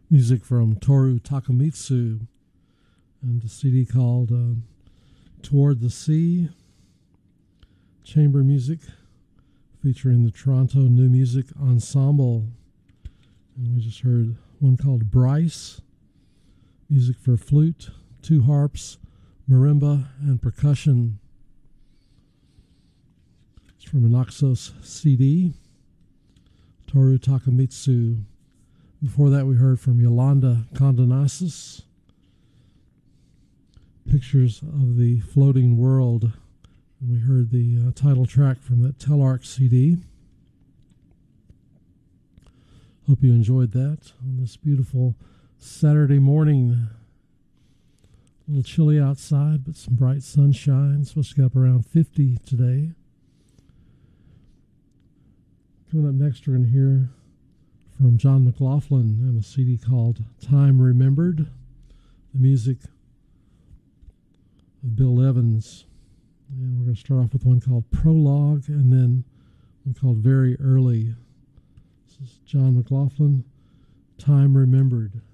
Music from Toru Takamitsu and a CD called Toward the Sea. Chamber music featuring the Toronto New Music Ensemble. And we just heard one called Bryce. Music for flute, two harps, marimba, and percussion. It's from an Naxos CD. Toru Takamitsu. Before that, we heard from Yolanda Condonasis. Pictures of the Floating World. And we heard the title track from that Telarc CD. Hope you enjoyed that on this beautiful Saturday morning. A little chilly outside, but some bright sunshine. Supposed to get up around 50 today. Coming up next, we're going to hear from John McLaughlin and a CD called Time Remembered. The music of Bill Evans. And we're going to start off with one called Prologue and then one called Very Early. This is John McLaughlin, Time Remembered.